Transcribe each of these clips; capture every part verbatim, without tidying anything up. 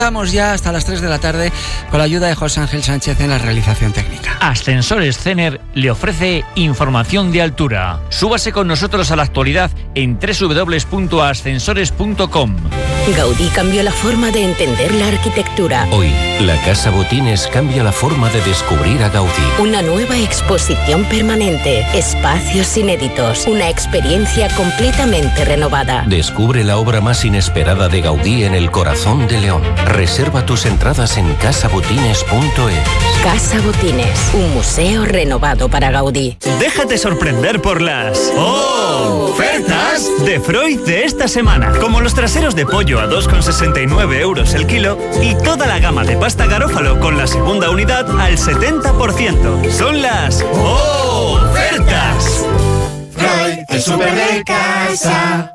Vamos ya hasta las tres de la tarde con la ayuda de José Ángel Sánchez en la realización técnica. Ascensores Cener le ofrece información de altura. Súbase con nosotros a la actualidad en doble u doble u doble u punto ascensores punto com. Gaudí cambió la forma de entender la arquitectura. Hoy, la Casa Botines cambia la forma de descubrir a Gaudí. Una nueva exposición permanente, espacios inéditos, una experiencia completamente renovada. Descubre la obra más inesperada de Gaudí en el corazón de León. Reserva tus entradas en casa botines punto es. Casa Botines, un museo renovado para Gaudí. Déjate sorprender por las ofertas de Freud de esta semana. Como los traseros de pollo a dos con sesenta y nueve euros el kilo y toda la gama de pasta Garófalo con la segunda unidad al setenta por ciento. Son las ofertas. Freud, el súper de casa.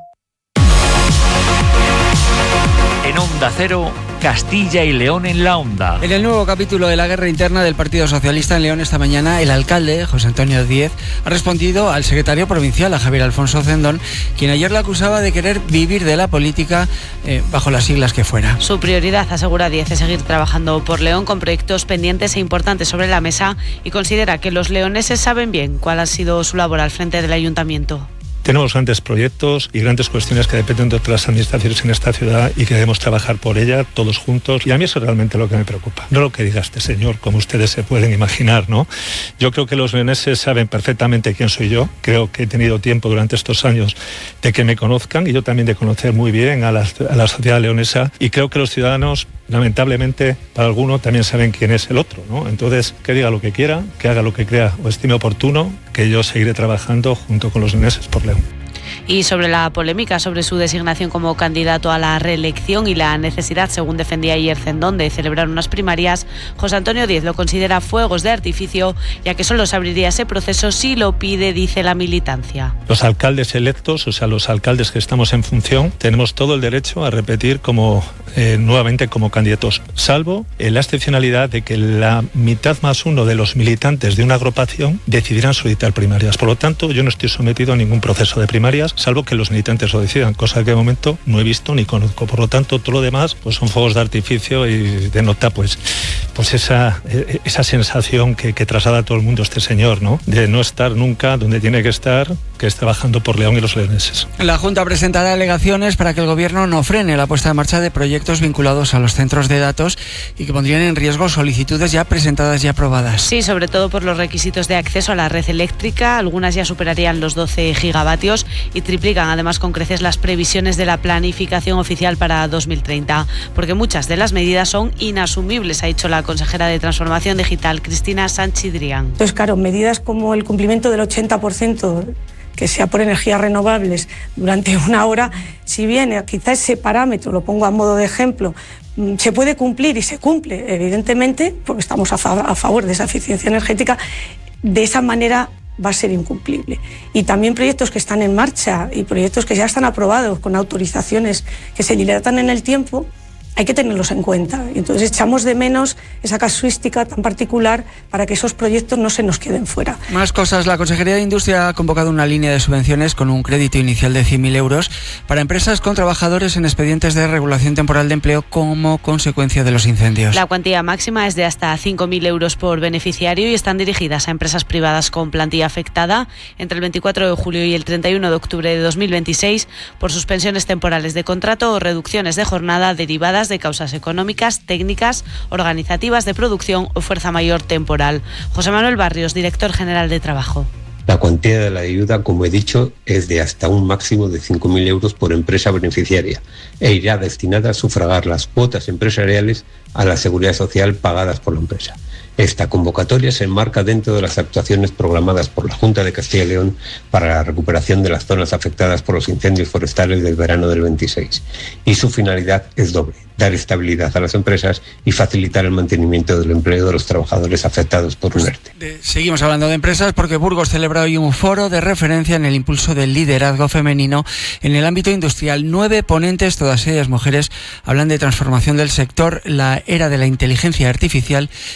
En Onda Cero, Castilla y León en la Onda. En el nuevo capítulo de la guerra interna del Partido Socialista en León esta mañana, el alcalde, José Antonio Díez, ha respondido al secretario provincial, a Javier Alfonso Cendón, quien ayer le acusaba de querer vivir de la política eh, bajo las siglas que fuera. Su prioridad, asegura Díez, es seguir trabajando por León con proyectos pendientes e importantes sobre la mesa y considera que los leoneses saben bien cuál ha sido su labor al frente del ayuntamiento. Tenemos grandes proyectos y grandes cuestiones que dependen de otras administraciones en esta ciudad y que debemos trabajar por ella todos juntos. Y a mí eso es realmente lo que me preocupa. No lo que diga este señor, como ustedes se pueden imaginar, ¿no? Yo creo que los leoneses saben perfectamente quién soy yo. Creo que he tenido tiempo durante estos años de que me conozcan y yo también de conocer muy bien a la, a la sociedad leonesa. Y creo que los ciudadanos, lamentablemente, para algunos también saben quién es el otro, ¿no? Entonces, que diga lo que quiera, que haga lo que crea o estime oportuno, que yo seguiré trabajando junto con los leoneses por León. Y sobre la polémica sobre su designación como candidato a la reelección y la necesidad, según defendía ayer Cendón, de celebrar unas primarias, José Antonio Díez lo considera fuegos de artificio, ya que solo se abriría ese proceso si lo pide, dice la militancia. Los alcaldes electos, o sea, los alcaldes que estamos en función, tenemos todo el derecho a repetir como eh, nuevamente como candidatos, salvo en la excepcionalidad de que la mitad más uno de los militantes de una agrupación decidirán solicitar primarias. Por lo tanto, yo no estoy sometido a ningún proceso de primarias, salvo que los militantes lo decidan, cosa que de momento no he visto ni conozco. Por lo tanto, todo lo demás pues son fuegos de artificio y denota pues, pues esa, esa sensación que, que traslada a todo el mundo este señor, ¿no? De no estar nunca donde tiene que estar, que es trabajando por León y los leoneses. La Junta presentará alegaciones para que el Gobierno no frene la puesta en marcha de proyectos vinculados a los centros de datos y que pondrían en riesgo solicitudes ya presentadas y aprobadas. Sí, sobre todo por los requisitos de acceso a la red eléctrica. Algunas ya superarían los doce gigavatios y triplican además con creces las previsiones de la planificación oficial para dos mil treinta, porque muchas de las medidas son inasumibles, ha dicho la consejera de Transformación Digital, Cristina Sánchez Drián. Entonces, claro, medidas como el cumplimiento del ochenta por ciento que sea por energías renovables durante una hora, si bien quizá ese parámetro, lo pongo a modo de ejemplo, se puede cumplir y se cumple, evidentemente, porque estamos a, fa- a favor de esa eficiencia energética, de esa manera va a ser incumplible. Y también proyectos que están en marcha y proyectos que ya están aprobados con autorizaciones que se dilatan en el tiempo, hay que tenerlos en cuenta. Y entonces echamos de menos esa casuística tan particular para que esos proyectos no se nos queden fuera. Más cosas. La Consejería de Industria ha convocado una línea de subvenciones con un crédito inicial de cien mil euros para empresas con trabajadores en expedientes de regulación temporal de empleo como consecuencia de los incendios. La cuantía máxima es de hasta cinco mil euros por beneficiario y están dirigidas a empresas privadas con plantilla afectada entre el veinticuatro de julio y el treinta y uno de octubre de dos mil veintiséis por suspensiones temporales de contrato o reducciones de jornada derivadas de causas económicas, técnicas, organizativas, de producción o fuerza mayor temporal. José Manuel Barrios, director general de Trabajo. La cuantía de la ayuda, como he dicho, es de hasta un máximo de cinco mil euros por empresa beneficiaria e irá destinada a sufragar las cuotas empresariales a la seguridad social pagadas por la empresa. Esta convocatoria se enmarca dentro de las actuaciones programadas por la Junta de Castilla y León para la recuperación de las zonas afectadas por los incendios forestales del verano del veintiséis. Y su finalidad es doble: dar estabilidad a las empresas y facilitar el mantenimiento del empleo de los trabajadores afectados por un ERTE. Seguimos hablando de empresas porque Burgos celebra hoy un foro de referencia en el impulso del liderazgo femenino en el ámbito industrial. Nueve ponentes, todas ellas mujeres, hablan de transformación del sector, la era de la inteligencia artificial y de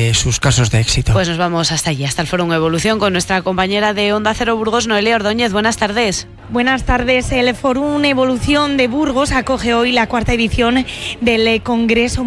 de sus casos de éxito. Pues nos vamos hasta allí, hasta el Fórum Evolución, con nuestra compañera de Onda Cero Burgos, Noelia Ordóñez. Buenas tardes. Buenas tardes. El Fórum Evolución de Burgos acoge hoy la cuarta edición del Congreso